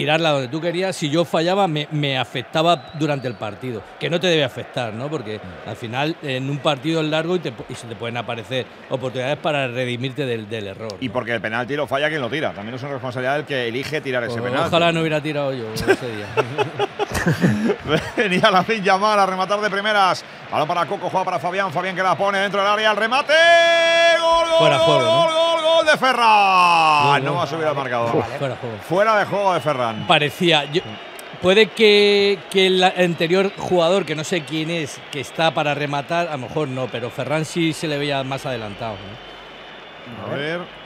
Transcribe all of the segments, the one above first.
tirarla donde tú querías, si yo fallaba me afectaba durante el partido, que no te debe afectar, ¿no? Porque al final en un partido es largo y se te pueden aparecer oportunidades para redimirte del error, ¿no? Y porque el penalti lo falla quien lo tira, también es una responsabilidad del que elige tirar ese penalti. Ojalá no hubiera tirado yo ese día. Venía la fin llamada a rematar de primeras. Balón para Coco, juega para Fabián. Fabián que la pone dentro del área. El remate. Gol de Ferran. No va a subir al marcador. Fuera juego. Fuera de juego de Ferran. Parecía. Puede que el anterior jugador, que no sé quién es, que está para rematar, a lo mejor no, pero Ferran sí se le veía más adelantado, ¿no? A ver.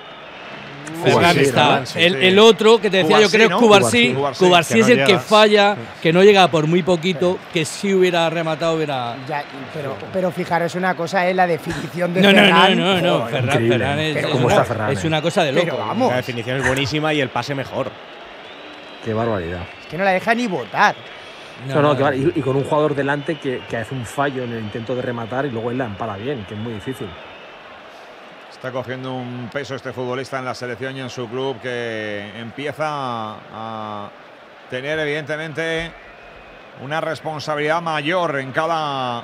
Ferran está. El otro que te decía, yo creo, Cubarsí. Cubarsí es el que falla, que no llega por muy poquito, que si hubiera rematado hubiera. Ya, pero fijaros una cosa, es la definición de Ferran. No. Ferran es una cosa de loco. Pero vamos. La definición es buenísima y el pase mejor. Qué barbaridad. Es que no la deja ni votar. Y con un jugador delante que hace un fallo en el intento de rematar y luego él la empala bien, que es muy difícil. Está cogiendo un peso este futbolista en la selección y en su club, que empieza a tener evidentemente una responsabilidad mayor en cada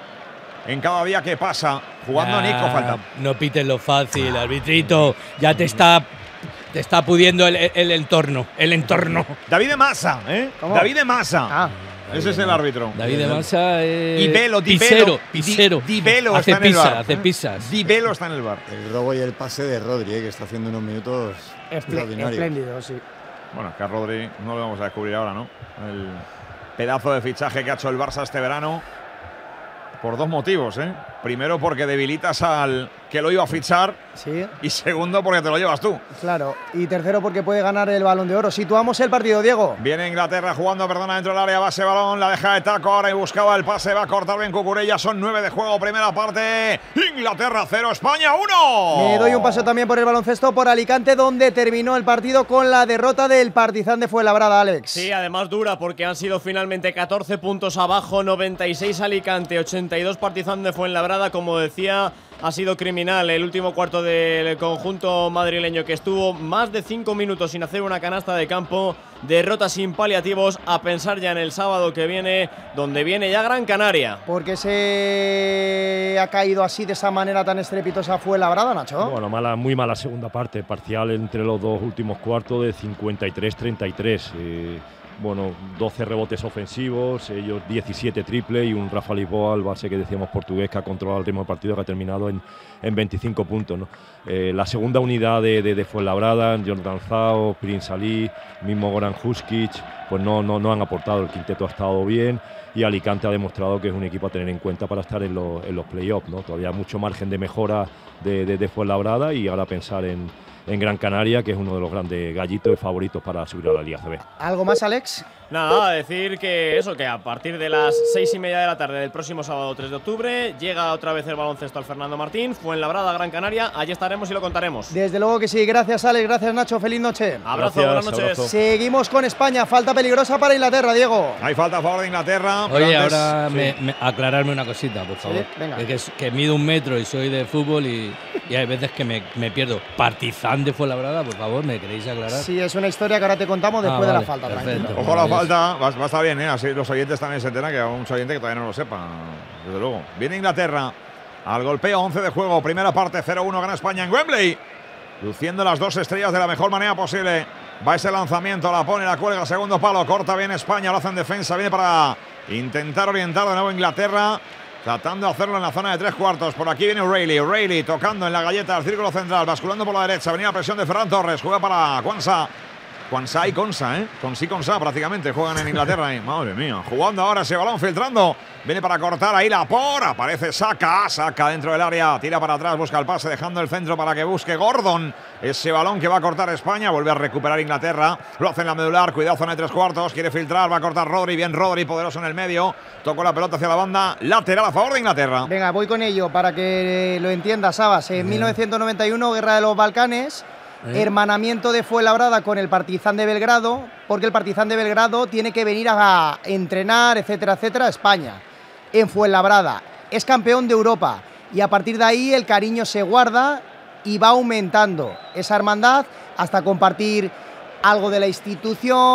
día que pasa. Jugando Nico falta. No pites lo fácil, arbitrito. Ya te está pudiendo el entorno. David de Massa, ¿eh? ¿Cómo? David de Massa. Ah. Ese es el árbitro. David de Massa es Pisero hace está en el bar. Hace pisas. Di Belo está en el bar. El robo y el pase de Rodri, que está haciendo unos minutos extraordinarios. Espléndido, sí. Bueno, es que a Rodri no lo vamos a descubrir ahora, ¿no? El pedazo de fichaje que ha hecho el Barça este verano. Por dos motivos, ¿eh? Primero, porque debilitas al que lo iba a fichar. Sí. Y segundo, porque te lo llevas tú. Claro. Y tercero, porque puede ganar el Balón de Oro. Situamos el partido, Diego. Viene Inglaterra jugando, dentro del área. Base balón, la deja de taco ahora y buscaba el pase. Va a cortar bien Cucurella. Son 9 de juego, primera parte. Inglaterra 0, España 1. Me doy un paso también por el baloncesto, por Alicante, donde terminó el partido con la derrota del Partizan de Fuenlabrada, Alex. Sí, además dura, porque han sido finalmente 14 puntos abajo, 96 Alicante, 82 Partizan de Fuenlabrada. Como decía, ha sido criminal el último cuarto del conjunto madrileño, que estuvo más de 5 minutos sin hacer una canasta de campo. Derrota sin paliativos, a pensar ya en el sábado que viene, donde viene ya Gran Canaria. ¿Por qué se ha caído así, de esa manera tan estrepitosa, Fuenlabrada, Nacho? Bueno, muy mala segunda parte, parcial entre los dos últimos cuartos de 53-33. Bueno, 12 rebotes ofensivos, ellos 17 triples y un Rafa Lisboa, el base que decíamos portugués, que ha controlado el ritmo del partido, que ha terminado en 25 puntos, ¿no? La segunda unidad de Fuenlabrada, Jonathan Zhao, Prince Ali, mismo Goran Huskic, pues no han aportado. El quinteto ha estado bien y Alicante ha demostrado que es un equipo a tener en cuenta para estar en los playoffs, ¿no? Todavía mucho margen de mejora de Fuenlabrada, y ahora pensar en Gran Canaria, que es uno de los grandes gallitos y favoritos para subir a la Liga CB. ¿Algo más, Alex? Nada, decir que a partir de las 6:30 de la tarde del próximo sábado 3 de octubre llega otra vez el baloncesto al Fernando Martín, Fuenlabrada, Gran Canaria. Allí estaremos y lo contaremos. Desde luego que sí. Gracias, Alex. Gracias, Nacho. Feliz noche. Abrazo, buenas noches. Abrazo. Seguimos con España. Falta peligrosa para Inglaterra, Diego. Hay falta a favor de Inglaterra. Oye, antes, ahora sí. aclararme una cosita, por favor. Sí, venga. Que mido 1 metro y soy de fútbol y hay veces que me pierdo. Partizan de Fuenlabrada, por favor, ¿me queréis aclarar? Sí, es una historia que ahora te contamos después de la falta. Perfecto. Tranquilo. Ojo a la falta, va a estar bien, ¿eh? Así los oyentes también se enteran, que hay mucho oyente que todavía no lo sepa, desde luego. Viene Inglaterra al golpeo, 11 de juego, primera parte, 0-1, gana España en Wembley, luciendo las dos estrellas de la mejor manera posible. Va ese lanzamiento, la pone, la cuelga, segundo palo, corta bien España, lo hace en defensa, viene para intentar orientar de nuevo Inglaterra, tratando de hacerlo en la zona de 3 cuartos. Por aquí viene O'Reilly tocando en la galleta del círculo central, basculando por la derecha, venía la presión de Ferran Torres, juega para Quansah y Konsa, ¿eh? Konsa prácticamente juegan en Inglaterra. Madre mía, jugando ahora ese balón, filtrando. Viene para cortar ahí aparece saca dentro del área, tira para atrás, busca el pase, dejando el centro para que busque Gordon. Ese balón que va a cortar España, vuelve a recuperar Inglaterra. Lo hace en la medular, cuidado, zona de 3 cuartos, quiere filtrar, va a cortar Rodri, bien Rodri, poderoso en el medio. Tocó la pelota hacia la banda lateral a favor de Inglaterra. Venga, voy con ello para que lo entiendas, Sabas. En 1991, Guerra de los Balcanes. Hermanamiento de Fuenlabrada con el Partizan de Belgrado, porque el Partizan de Belgrado tiene que venir a entrenar, etcétera, etcétera, a España. En Fuenlabrada es campeón de Europa y a partir de ahí el cariño se guarda y va aumentando esa hermandad hasta compartir algo de la institución.